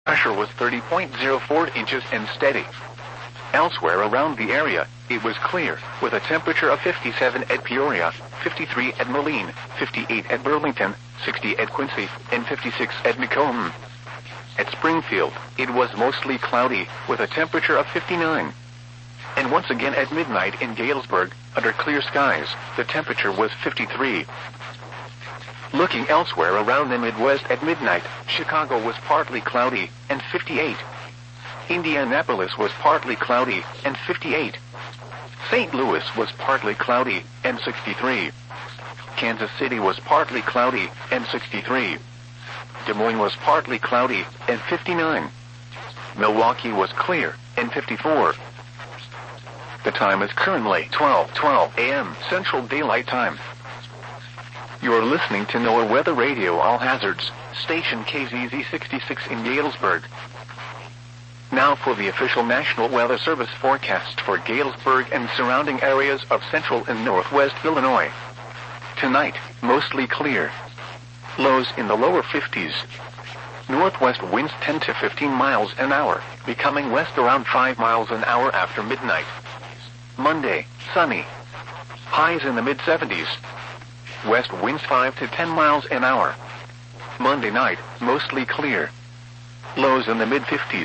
Pressure was 30.04 inches and steady. Elsewhere around the area, it was clear, with a temperature of 57 at Peoria, 53 at Moline, 58 at Burlington, 60 at Quincy, and 56 at Macomb. At Springfield, it was mostly cloudy, with a temperature of 59. And once again at midnight in Galesburg, under clear skies, the temperature was 53. Looking elsewhere around the Midwest at midnight, Chicago was partly cloudy, and 58. Indianapolis was partly cloudy, and 58. St. Louis was partly cloudy, and 63. Kansas City was partly cloudy, and 63. Des Moines was partly cloudy, and 59. Milwaukee was clear, and 54. The time is currently 12:12 a.m. Central Daylight Time. You're listening to NOAA Weather Radio All Hazards, station KZZ 66 in Galesburg. Now for the official National Weather Service forecast for Galesburg and surrounding areas of central and northwest Illinois. Tonight, mostly clear. Lows in the lower 50s. Northwest winds 10 to 15 miles an hour, becoming west around 5 miles an hour after midnight. Monday, sunny. Highs in the mid-70s. West winds 5 to 10 miles an hour. Monday night, mostly clear. Lows in the mid-50s.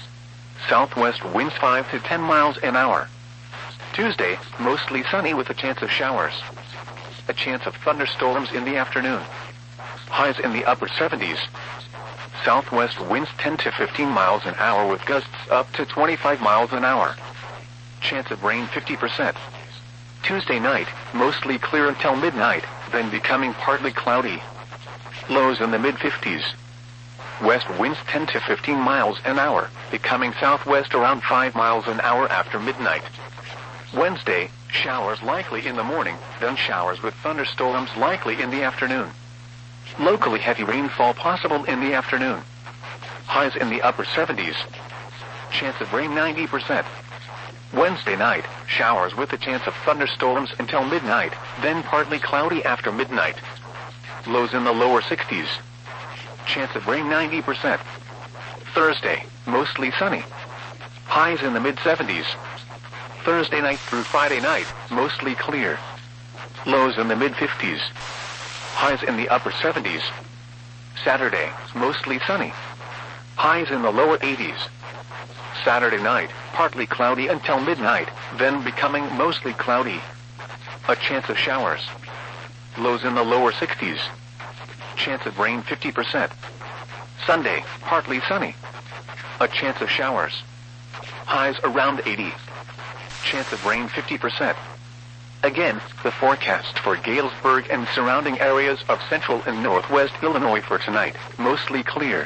Southwest winds 5 to 10 miles an hour. Tuesday, mostly sunny with a chance of showers. A chance of thunderstorms in the afternoon. Highs in the upper 70s. Southwest winds 10 to 15 miles an hour with gusts up to 25 miles an hour. Chance of rain 50%. Tuesday night, mostly clear until midnight, then becoming partly cloudy. Lows in the mid-50s. West winds 10 to 15 miles an hour, becoming southwest around 5 miles an hour after midnight. Wednesday, showers likely in the morning, then showers with thunderstorms likely in the afternoon. Locally heavy rainfall possible in the afternoon. Highs in the upper 70s. Chance of rain 90%. Wednesday night, showers with a chance of thunderstorms until midnight, then partly cloudy after midnight. Lows in the lower 60s. Chance of rain 90%. Thursday, mostly sunny. Highs in the mid-70s. Thursday night through Friday night, mostly clear. Lows in the mid-50s. Highs in the upper 70s. Saturday, mostly sunny. Highs in the lower 80s. Saturday night, partly cloudy until midnight, then becoming mostly cloudy. A chance of showers. Lows in the lower 60s. Chance of rain 50%. Sunday, partly sunny. A chance of showers. Highs around 80. Chance of rain 50%. Again, the forecast for Galesburg and surrounding areas of central and northwest Illinois for tonight, mostly clear.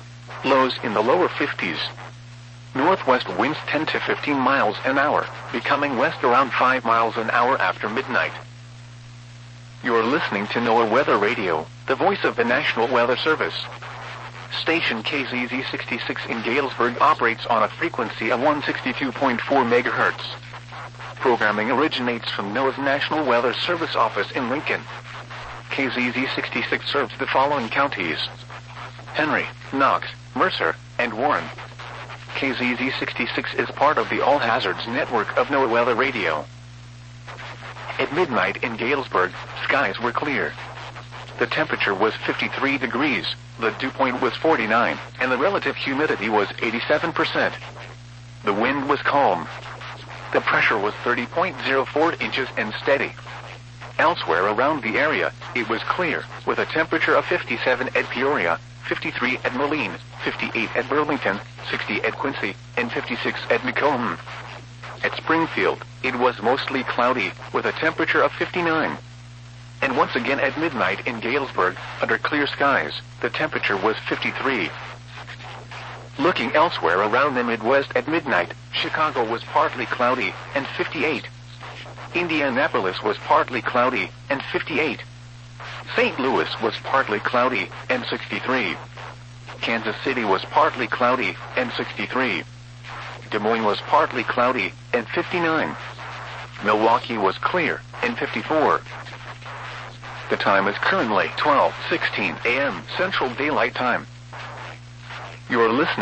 Lows in the lower 50s. Northwest winds 10 to 15 miles an hour, becoming west around 5 miles an hour after midnight. You're listening to NOAA Weather Radio, the voice of the National Weather Service. Station KZZ 66 in Galesburg operates on a frequency of 162.4 megahertz. Programming originates from NOAA's National Weather Service office in Lincoln. KZZ 66 serves the following counties: Henry, Knox, Mercer, and Warren. KZZ 66 is part of the All Hazards network of NOAA Weather Radio. At midnight in Galesburg, skies were clear. The temperature was 53 degrees, the dew point was 49, and the relative humidity was 87%. The wind was calm. The pressure was 30.04 inches and steady. Elsewhere around the area, it was clear, with a temperature of 57 at Peoria, 53 at Moline, 58 at Burlington, 60 at Quincy, and 56 at Macomb. At Springfield, it was mostly cloudy, with a temperature of 59. And once again at midnight in Galesburg, under clear skies, the temperature was 53. Looking elsewhere around the Midwest at midnight, Chicago was partly cloudy, and 58. Indianapolis was partly cloudy, and 58. St. Louis was partly cloudy, and 63. Kansas City was partly cloudy, and 63. Des Moines was partly cloudy, and 59. Milwaukee was clear, and 54. The time is currently 12:16 a.m. Central Daylight Time. You're listening